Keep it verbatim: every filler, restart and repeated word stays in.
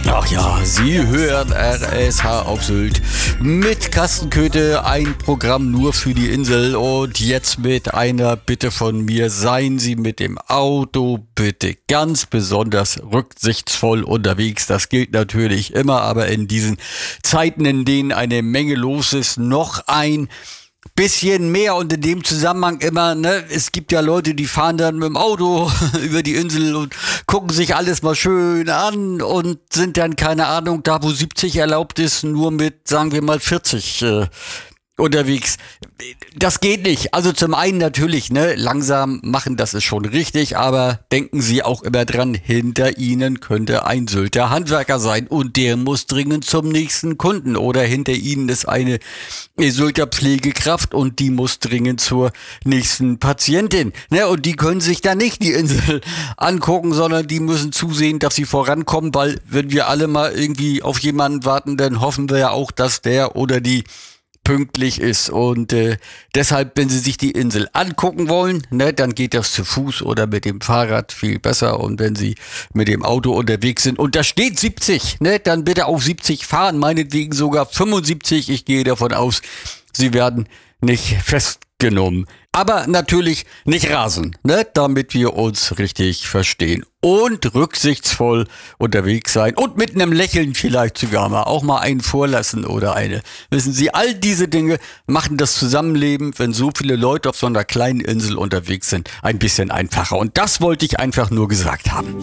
Ach ja, Sie hören R S H auf Sylt mit Carsten Köthe, ein Programm nur für die Insel. Und jetzt mit einer Bitte von mir: Seien Sie mit dem Auto bitte ganz besonders rücksichtsvoll unterwegs. Das gilt natürlich immer, aber in diesen Zeiten, in denen eine Menge los ist, noch ein bisschen mehr. Und in dem Zusammenhang immer, ne, es gibt ja Leute, die fahren dann mit dem Auto über die Insel und gucken sich alles mal schön an und sind dann, keine Ahnung, da wo siebzig erlaubt ist, nur mit, sagen wir mal, vierzig äh, unterwegs. Das geht nicht. Also zum einen natürlich, ne, langsam machen, das ist schon richtig, aber denken Sie auch immer dran, hinter Ihnen könnte ein Sylter Handwerker sein und der muss dringend zum nächsten Kunden, oder hinter Ihnen ist eine Sylter Pflegekraft und die muss dringend zur nächsten Patientin, ne, und die können sich da nicht die Insel angucken, sondern die müssen zusehen, dass sie vorankommen, weil wenn wir alle mal irgendwie auf jemanden warten, dann hoffen wir ja auch, dass der oder die pünktlich ist. Und äh, deshalb, wenn Sie sich die Insel angucken wollen, ne, dann geht das zu Fuß oder mit dem Fahrrad viel besser. Und wenn Sie mit dem Auto unterwegs sind und da steht siebzig, ne, dann bitte auf siebzig fahren, meinetwegen sogar fünfundsiebzig. Ich gehe davon aus, Sie werden nicht festgenommen. Aber natürlich nicht rasen, ne, damit wir uns richtig verstehen. Und rücksichtsvoll unterwegs sein und mit einem Lächeln vielleicht sogar mal auch mal einen vorlassen oder eine. Wissen Sie, all diese Dinge machen das Zusammenleben, wenn so viele Leute auf so einer kleinen Insel unterwegs sind, ein bisschen einfacher. Und das wollte ich einfach nur gesagt haben.